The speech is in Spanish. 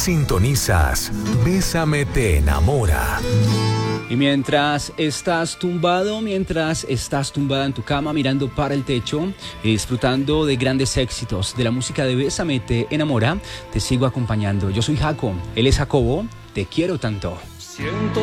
Sintonizas Bésame te enamora. Y mientras estás tumbada en tu cama mirando para el techo y disfrutando de grandes éxitos de la música de Bésame te enamora, te sigo acompañando. Yo soy Jaco, él es Jacobo, te quiero tanto.